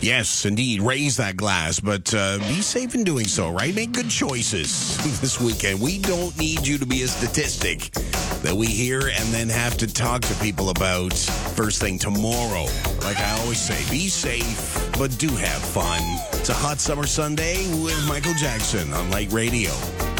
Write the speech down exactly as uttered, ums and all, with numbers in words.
Yes, indeed. Raise that glass, but uh, be safe in doing so, right? Make good choices this weekend. We don't need you to be a statistic that we hear and then have to talk to people about first thing tomorrow. Like I always say, be safe, but do have fun. It's a hot summer Sunday with Michael Jackson on Light Radio.